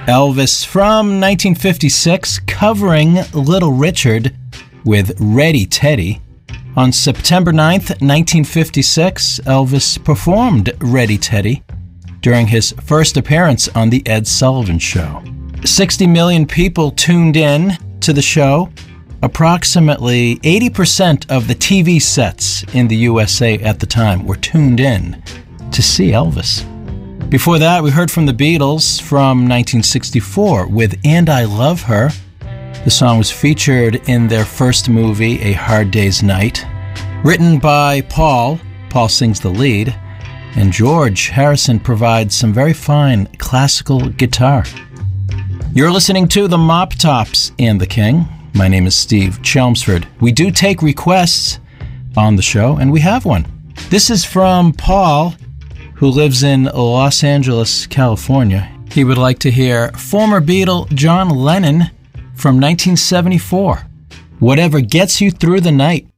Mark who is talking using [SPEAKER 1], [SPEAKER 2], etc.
[SPEAKER 1] Elvis from 1956 covering Little Richard with Ready Teddy. On September 9th, 1956, Elvis performed Ready Teddy during his first appearance on The Ed Sullivan Show. 60 million people tuned in to the show. Approximately 80% of the TV sets in the USA at the time were tuned in to see Elvis. Before that, we heard from the Beatles from 1964 with And I Love Her. The song was featured in their first movie, A Hard Day's Night. Written by Paul. Paul sings the lead. And George Harrison provides some very fine classical guitar. You're listening to the Mop Tops and the King. My name is Steve Chelmsford. We do take requests on the show, and we have one. This is from Paul, who lives in Los Angeles, California. He would like to hear former Beatle John Lennon from 1974, Whatever Gets You Through the Night.